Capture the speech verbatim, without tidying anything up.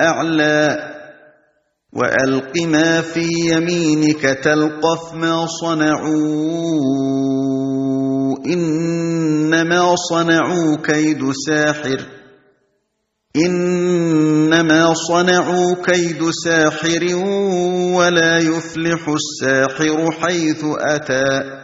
الأعلى وألق ما في يمينك تلقف ما صنعوا إنما صنعوا كيد ساحر إنما صنعوا كيد ساحر ولا يفلح الساحر حيث أتى